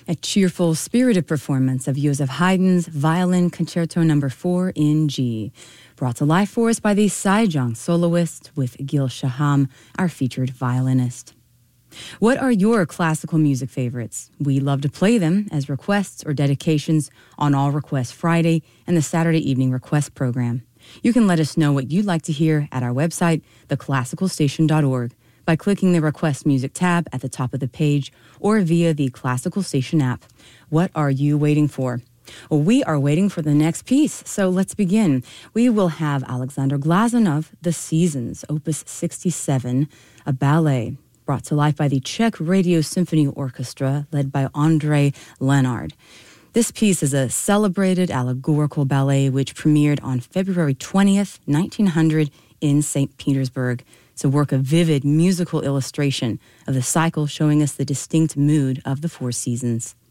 A cheerful, spirited performance of Joseph Haydn's Violin Concerto No. 4 in G, brought to life for us by the Saijong soloist with Gil Shaham, our featured violinist. What are your classical music favorites? We love to play them as requests or dedications on All Request Friday and the Saturday Evening Request program. You can let us know what you'd like to hear at our website, theclassicalstation.org, by clicking the Request Music tab at the top of the page or via the Classical Station app. What are you waiting for? Well, we are waiting for the next piece, so let's begin. We will have Alexander Glazunov, The Seasons, Opus 67, a ballet brought to life by the Czech Radio Symphony Orchestra, led by Andrei Lenard. This piece is a celebrated allegorical ballet which premiered on February 20th, 1900 in St. Petersburg. It's a work of vivid musical illustration of the cycle, showing us the distinct mood of the four seasons.